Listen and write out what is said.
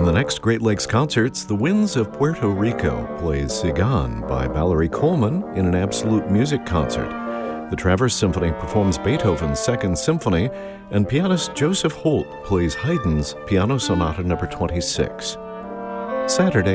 On the next Great Lakes Concerts, the Winds of Puerto Rico plays Sigan by Valerie Coleman in an Absolute Music concert. The Traverse Symphony performs Beethoven's Second Symphony, and pianist Joseph Holt plays Haydn's Piano Sonata No. 26. Saturday,